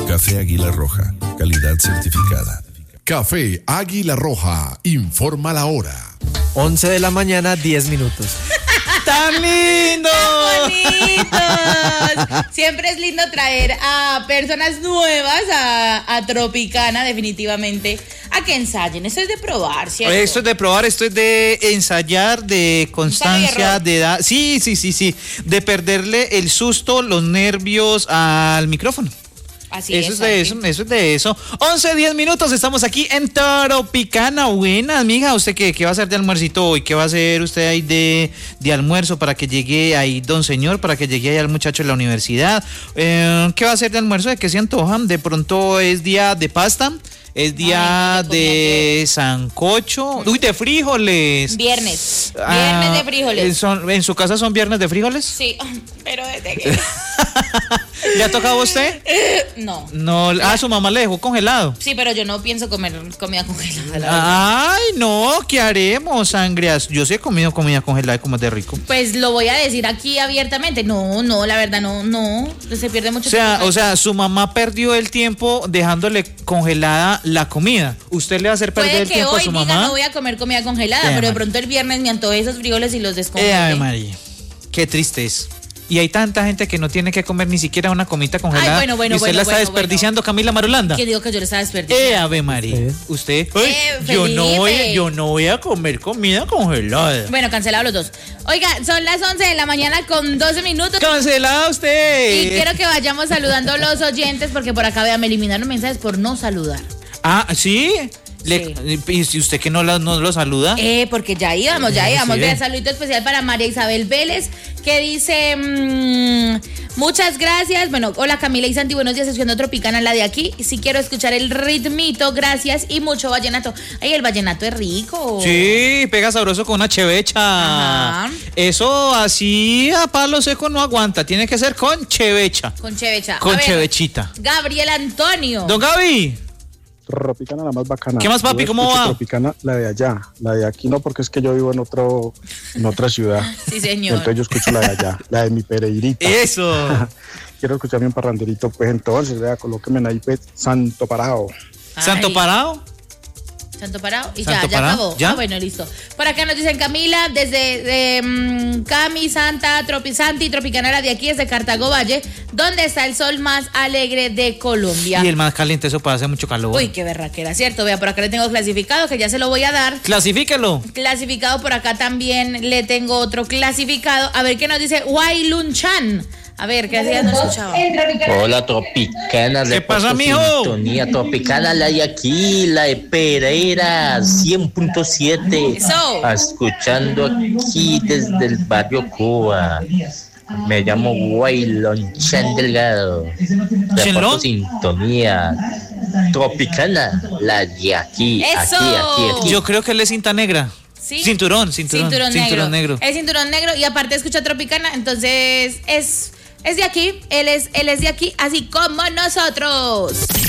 Café Águila Roja, calidad certificada. Café Águila Roja, informa la hora. 11 de la mañana, 10 minutos. ¡Tan lindo! ¡Tan bonitos! Siempre es lindo traer a personas nuevas a Tropicana, definitivamente, a que ensayen. Eso es de probar, ¿cierto? Esto es de probar, esto es de ensayar, de constancia, de edad. Sí. De perderle el susto, los nervios al micrófono. Así eso es de eso. 11, 10 minutos, estamos aquí en Tropicana. Buenas, mija. ¿Usted qué va a hacer de almuercito hoy? ¿Qué va a hacer usted ahí de almuerzo para que llegue ahí don señor, para que llegue ahí al muchacho de la universidad? ¿Qué va a hacer de almuerzo? ¿De qué se antojan? De pronto es día de pasta. Es día de sancocho. Uy, de frijoles. Viernes de frijoles. ¿En su casa son viernes de frijoles? Sí, pero desde que... ¿Le ha tocado a usted? No. Su mamá le dejó congelado. Sí, pero yo no pienso comer comida congelada. Ay, no, ¿qué haremos, sangrias? Yo sí he comido comida congelada y como es de rico. Pues lo voy a decir aquí abiertamente. No, la verdad, no. Se pierde mucho tiempo. O sea, su mamá perdió el tiempo dejándole congelada la comida. ¿Usted le va a hacer perder el tiempo a su mamá? Puede que hoy diga no voy a comer comida congelada, pero de pronto el viernes me antojé esos frijoles y los descongelé. Ave María, qué triste es. Y hay tanta gente que no tiene que comer ni siquiera una comita congelada. Ay, bueno, y usted la está desperdiciando, Camila Marulanda. ¿Qué digo que yo le estaba desperdiciando? Ave María. Usted, yo no voy a comer comida congelada. Bueno, cancelado los dos. Oiga, son las 11 de la mañana con 12 minutos. Cancelada usted. Y quiero que vayamos saludando a los oyentes porque por acá, vea, me eliminaron mensajes por no saludar. Ah, ¿sí? Sí. ¿Y si usted que no lo saluda? Porque ya íbamos. Sí. Vean, saludito especial para María Isabel Vélez, que dice, muchas gracias. Bueno, hola Camila y Santi, buenos días, escuchando Tropicana, la de aquí. Si quiero escuchar el ritmito, gracias, y mucho vallenato. Ay, el vallenato es rico. Sí, pega sabroso con una chevecha. Ajá. Eso así a palo seco no aguanta, tiene que ser con chevecha. Con chevecha. Con chevechita. Gabriel Antonio. Don Gaby. Tropicana la más bacana. ¿Qué más, papi? ¿Cómo va? Tropicana la de allá, la de aquí no, porque es que yo vivo en otra ciudad. Sí, señor. Entonces yo escucho la de allá, la de mi Pereirita. Eso. Quiero escucharme un parranderito, pues entonces, vea, colóquenme ahí, pues, Santo Parado. ¿Santo Parado? Santo Parado y ¿Santo ya Parado? acabó. ¿Ya? Bueno, listo. Por acá nos dicen Camila, desde Cami, Santa, Santi, Tropicana de aquí, desde Cartago Valle, donde está el sol más alegre de Colombia. Y el más caliente, eso puede hacer mucho calor. Uy, qué berraquera, ¿cierto? Vea, por acá le tengo clasificado, que ya se lo voy a dar. Clasifíquelo. Clasificado, por acá también le tengo otro clasificado. A ver qué nos dice Wailun Chan. A ver, ¿qué hacías? No escuchaba. Hola, Tropicana. ¿Qué pasa, mijo? Sintonía Tropicana, la de aquí, la de Pereira, 100.7. Eso. Escuchando aquí desde el barrio Cuba. Me llamo Wailon Chan Delgado. Reporto sintonía Tropicana, la de aquí. Eso. Aquí. Yo creo que él es cinta negra. ¿Sí? Cinturón negro. Es cinturón negro y aparte escucha Tropicana, entonces es de aquí, él es de aquí, así como nosotros.